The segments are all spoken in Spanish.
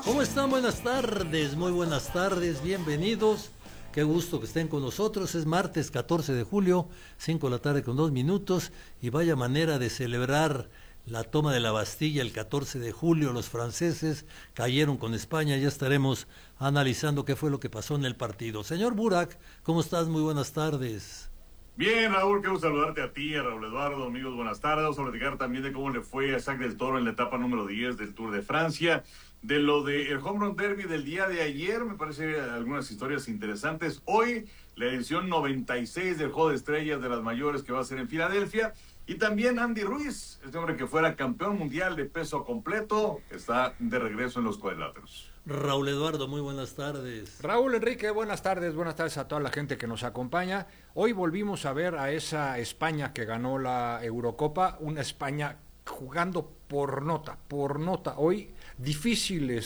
¿Cómo están? Buenas tardes, muy buenas tardes, bienvenidos. Qué gusto que estén con nosotros. Es martes 14 de julio, 5 de la tarde con 2 minutos, y vaya manera de celebrar la toma de la Bastilla el 14 de julio. Los franceses cayeron con España. Ya estaremos analizando qué fue lo que pasó en el partido. Señor Burak, ¿cómo estás? Muy buenas tardes. Bien, Raúl, quiero saludarte a ti, a Raúl Eduardo, amigos, buenas tardes. Vamos a platicar también de cómo le fue a Isaac del Toro en la etapa número 10 del Tour de Francia, de lo del Home Run Derby del día de ayer, me parece algunas historias interesantes. Hoy, la edición 96 del Juego de Estrellas de las Mayores que va a ser en Filadelfia. Y también Andy Ruiz, este hombre que fuera campeón mundial de peso completo, está de regreso en los cuadriláteros. Raúl Eduardo, muy buenas tardes. Raúl Enrique, buenas tardes a toda la gente que nos acompaña. Hoy volvimos a ver a esa España que ganó la Eurocopa, una España jugando por nota. Hoy difícil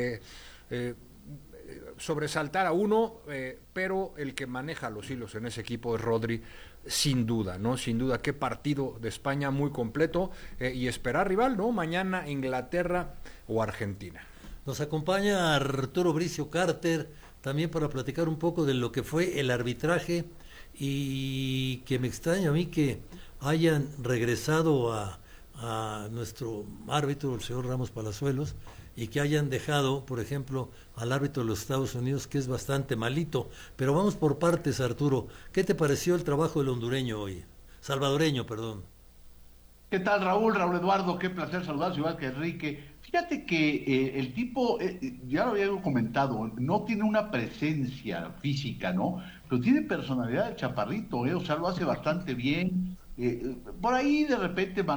sobresaltar a uno, pero el que maneja los hilos en ese equipo es Rodri, sin duda, ¿no? Sin duda, qué partido de España muy completo, y esperar rival, ¿no? Mañana Inglaterra o Argentina. Nos acompaña Arturo Bricio Carter, también para platicar un poco de lo que fue el arbitraje, y que me extraña a mí que hayan regresado a nuestro árbitro, el señor Ramos Palazuelos, y que hayan dejado, por ejemplo, al árbitro de los Estados Unidos, que es bastante malito. Pero vamos por partes, Arturo. ¿Qué te pareció el trabajo del hondureño hoy? Salvadoreño, perdón. ¿Qué tal, Raúl? Raúl Eduardo, qué placer saludarse, igual que Enrique. Fíjate que el tipo, ya lo había comentado, no tiene una presencia física, ¿no? Pero tiene personalidad de chaparrito, ¿eh? O sea, lo hace bastante bien. Por ahí de repente